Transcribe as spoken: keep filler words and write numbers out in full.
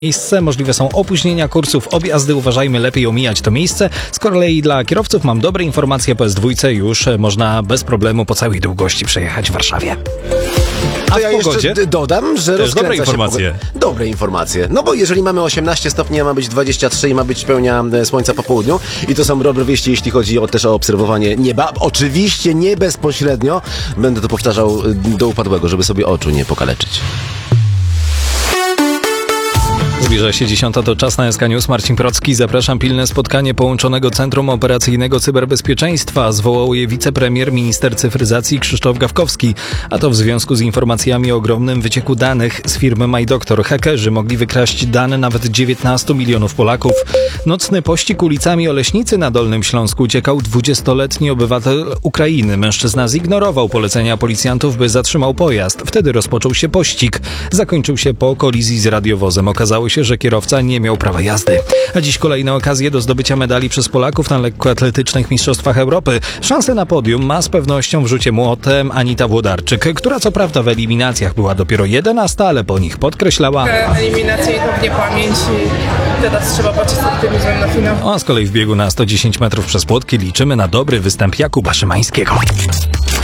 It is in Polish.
Miejsce, możliwe są opóźnienia kursów, objazdy, uważajmy, lepiej omijać to miejsce. Z kolei dla kierowców mam dobre informacje, po S dwa już można bez problemu po całej długości przejechać w Warszawie. A to ja w pogodzie? jeszcze dodam, że Też dobre informacje. Pogo- dobre informacje. No bo jeżeli mamy osiemnaście stopni, a ma być dwadzieścia trzy i ma być pełnia e, słońca po południu i to są dobre wieści, jeśli chodzi o, też o obserwowanie nieba. Oczywiście nie bezpośrednio. Będę to powtarzał e, do upadłego, żeby sobie oczu nie pokaleczyć. Zbliża się dziesiąta, to czas na S K News. Marcin Procki. Zapraszam. Pilne spotkanie Połączonego Centrum Operacyjnego Cyberbezpieczeństwa zwołał je wicepremier, minister cyfryzacji Krzysztof Gawkowski. A to w związku z informacjami o ogromnym wycieku danych z firmy MyDoctor. Hakerzy mogli wykraść dane nawet dziewiętnastu milionów Polaków. Nocny pościg ulicami Oleśnicy na Dolnym Śląsku uciekał dwudziestoletni obywatel Ukrainy. Mężczyzna zignorował polecenia policjantów, by zatrzymał pojazd. Wtedy rozpoczął się pościg. Zakończył się po kolizji z radiowozem. Okazało się, że kierowca nie miał prawa jazdy. A dziś kolejne okazje do zdobycia medali przez Polaków na lekkoatletycznych mistrzostwach Europy. Szansę na podium ma z pewnością w rzucie młotem Anita Włodarczyk, która co prawda w eliminacjach była dopiero jedenasta, ale po nich podkreślała: eliminacje i pewnie pamięć i teraz trzeba patrzeć z optymizmem na finał. A z kolei w biegu na sto dziesięć metrów przez płotki liczymy na dobry występ Jakuba Szymańskiego.